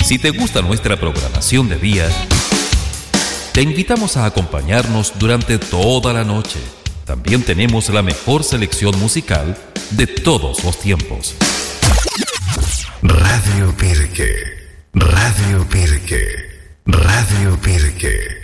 Si te gusta nuestra programación de día, te invitamos a acompañarnos durante toda la noche. También tenemos la mejor selección musical de todos los tiempos. Radio Pirque, Radio Pirque, Radio Pirque.